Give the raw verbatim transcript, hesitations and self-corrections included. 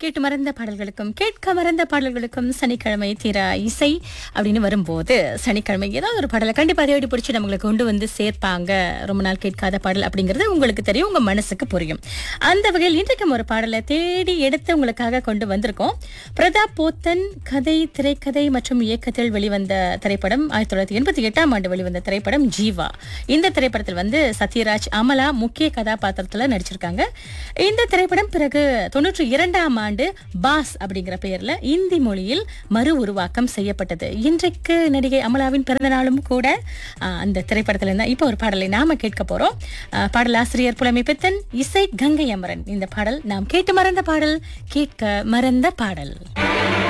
கேட்டு மறந்த பாடல்களுக்கும் கேட்க மறந்த பாடல்களுக்கும் சனிக்கிழமை தீரா இசை அப்படின்னு வரும்போது சனிக்கிழமை ஏதாவது ஒரு பாடலை கண்டிப்பா தேடி பிடிச்சி நம்மளை கொண்டு வந்து சேர்ப்பாங்க. ரொம்ப நாள் கேட்காத பாடல் அப்படிங்கிறது உங்களுக்கு தெரியும், உங்க மனசுக்கு புரியும். அந்த வகையில் இன்றைக்கும் ஒரு பாடலை தேடி எடுத்து உங்களுக்காக கொண்டு வந்திருக்கோம். பிரதாப் போத்தன் கதை, திரைக்கதை மற்றும் இயக்கத்தில் வெளிவந்த திரைப்படம் ஆயிரத்தி தொள்ளாயிரத்தி எண்பத்தி எட்டாம் ஆண்டு வெளிவந்த திரைப்படம் ஜீவா. இந்த திரைப்படத்தில் வந்து சத்யராஜ், அமலா முக்கிய கதாபாத்திரத்துல நடிச்சிருக்காங்க. இந்த திரைப்படம் பிறகு தொன்னூற்றி இரண்டாம் ஆண்டு பாஸ் அப்படிங்கிற பெயர்ல இந்தி மொழியில் மறு உருவாக்கம் செய்யப்பட்டது. இன்றைக்கு நடிகை அமலாவின் பிறந்த நாளும் கூட ஆஹ், அந்த திரைப்படத்துல இருந்தா இப்ப ஒரு பாடலை நாம கேட்க போறோம். ஆஹ், பாடலாசிரியர் புலமை பித்தன், இசை கங்கை அமரன். இந்த பாடல் நாம் கேட்டு மறந்த பாடல், கேட்க மறந்த பாடல்.